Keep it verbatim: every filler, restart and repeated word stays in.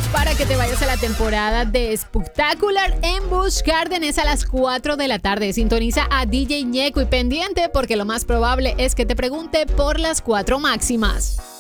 para que te vayas a la temporada de Spectacular en Busch Gardens a las cuatro de la tarde. Sintoniza a D J Ñeco y pendiente porque lo más probable es que te pregunte por las cuatro máximas.